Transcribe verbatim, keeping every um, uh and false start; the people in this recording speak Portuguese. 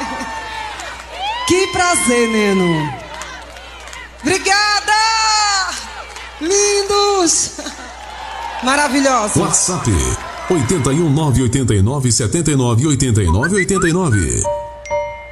Que prazer, Neno. Obrigada! Lindos! Maravilhosos. WhatsApp oito um nove oito nove sete nove oito nove oito nove.